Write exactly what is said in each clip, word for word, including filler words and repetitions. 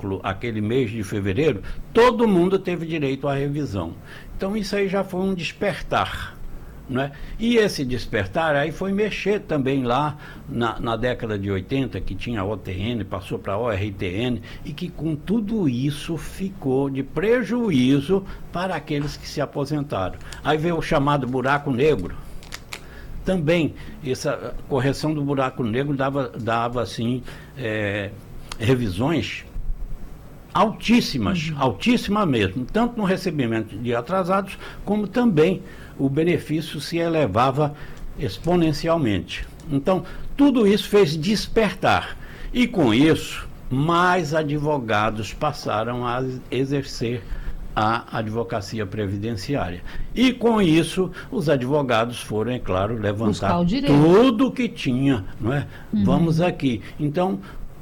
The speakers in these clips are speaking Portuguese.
cálculo, aquele mês de fevereiro, todo mundo teve direito à revisão. Então isso aí já foi um despertar, não é? E esse despertar aí foi mexer também lá na, na década de oitenta, que tinha O T N, passou para O R T N, e que com tudo isso ficou de prejuízo para aqueles que se aposentaram. Aí veio o chamado buraco negro. Também essa correção do buraco negro dava, dava assim, é, revisões altíssimas, uhum. altíssimas mesmo, tanto no recebimento de atrasados, como também o benefício se elevava exponencialmente. Então, tudo isso fez despertar. E com isso, mais advogados passaram a exercer a advocacia previdenciária. E com isso, os advogados foram, é claro, levantar tudo que tinha, não é? Uhum. Vamos aqui. Então,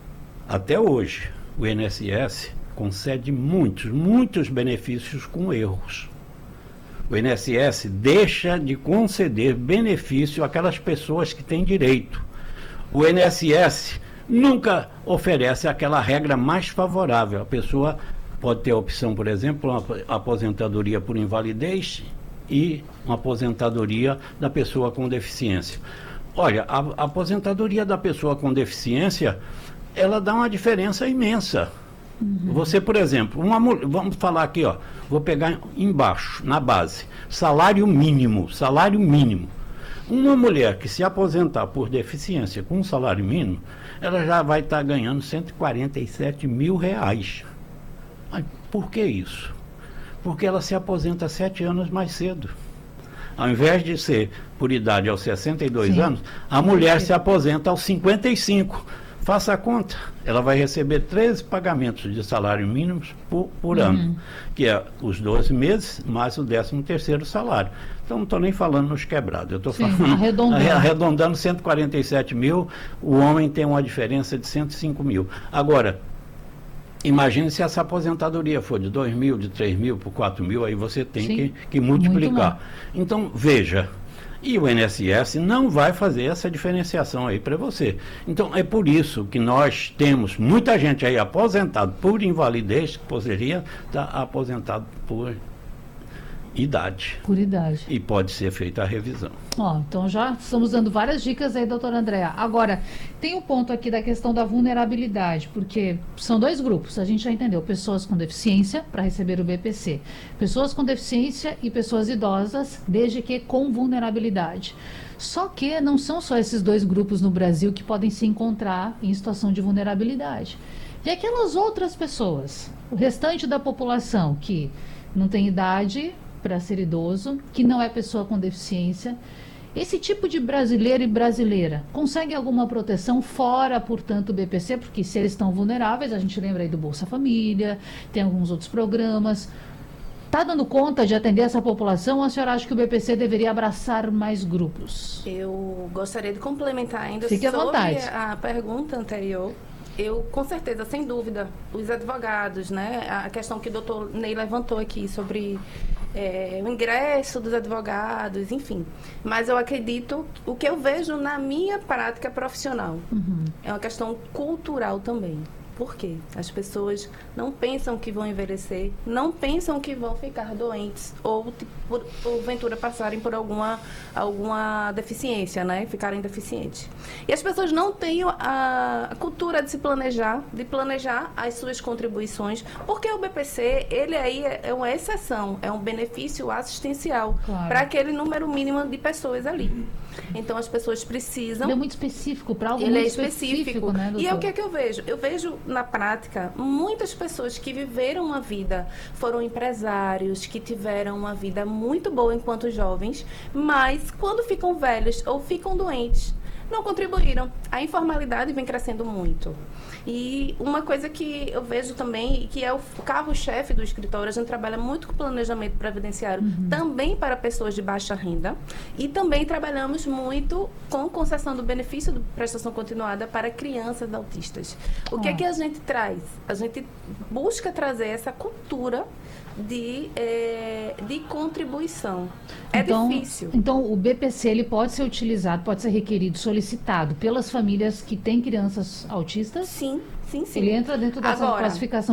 até hoje, o I N S S concede muitos, muitos benefícios com erros. O I N S S deixa de conceder benefício àquelas pessoas que têm direito. O I N S S nunca oferece aquela regra mais favorável. A pessoa pode ter a opção, por exemplo, uma aposentadoria por invalidez e uma aposentadoria da pessoa com deficiência. Olha, a, a aposentadoria da pessoa com deficiência, ela dá uma diferença imensa. Uhum. Você, por exemplo, uma, vamos falar aqui, ó, vou pegar embaixo, na base, salário mínimo, salário mínimo. Uma mulher que se aposentar por deficiência com um salário mínimo, ela já vai estar ganhando cento e quarenta e sete mil reais. Mas por que isso? Porque ela se aposenta sete anos mais cedo. Ao invés de ser por idade aos sessenta e dois Sim. anos, a mulher se aposenta aos cinquenta e cinco. Faça a conta, ela vai receber treze pagamentos de salário mínimo por, por uhum. ano, que é os doze meses mais o décimo terceiro salário. Então não estou nem falando nos quebrados, eu estou falando arredondando. arredondando cento e quarenta e sete mil, o homem tem uma diferença de cento e cinco mil. Agora, imagine se essa aposentadoria for de dois mil, de três mil, por quatro mil, aí você tem que, que multiplicar. Então, veja, e o I N S S não vai fazer essa diferenciação aí para você. Então, é por isso que nós temos muita gente aí aposentado por invalidez, que poderia estar aposentado por idade. Por idade. E pode ser feita a revisão. Ó, então já estamos dando várias dicas aí, doutora Andréa. Agora, tem um ponto aqui da questão da vulnerabilidade, porque são dois grupos, a gente já entendeu, pessoas com deficiência para receber o B P C, pessoas com deficiência e pessoas idosas, desde que com vulnerabilidade. Só que não são só esses dois grupos no Brasil que podem se encontrar em situação de vulnerabilidade. E aquelas outras pessoas, o restante da população que não tem idade para ser idoso, que não é pessoa com deficiência, esse tipo de brasileiro e brasileira consegue alguma proteção fora, portanto, do B P C? Porque se eles estão vulneráveis, a gente lembra aí do Bolsa Família, tem alguns outros programas. Está dando conta de atender essa população ou a senhora acha que o B P C deveria abraçar mais grupos? Eu gostaria de complementar ainda Fique sobre à vontade. A pergunta anterior. Eu, com certeza, sem dúvida, os advogados, né? A questão que o doutor Ney levantou aqui sobre é, o ingresso dos advogados, enfim. Mas eu acredito, o que eu vejo na minha prática profissional, uhum. é uma questão cultural também. Por quê? As pessoas não pensam que vão envelhecer, não pensam que vão ficar doentes ou, por, porventura, passarem por alguma, alguma deficiência, né? Ficarem deficientes. E as pessoas não têm a, a cultura de se planejar, de planejar as suas contribuições, porque o B P C, ele aí é, é uma exceção, é um benefício assistencial claro. Para aquele número mínimo de pessoas ali. Então, as pessoas precisam... Ele é muito específico, para algo ele muito é específico, específico, né, doutor? E é o que é que eu vejo? Eu vejo, na prática, muitas pessoas que viveram uma vida, foram empresários, que tiveram uma vida muito boa enquanto jovens, mas quando ficam velhos ou ficam doentes, não contribuíram. A informalidade vem crescendo muito. E uma coisa que eu vejo também, que é o carro-chefe do escritório, a gente trabalha muito com planejamento previdenciário, uhum. também para pessoas de baixa renda, e também trabalhamos muito com concessão do benefício de prestação continuada para crianças autistas. O que é que a gente traz? A gente busca trazer essa cultura de, é, de contribuição. É então, difícil. Então, o B P C ele pode ser utilizado, pode ser requerido, solicitado pelas famílias que têm crianças autistas? Sim, sim, sim. Ele entra dentro dessa Agora, classificação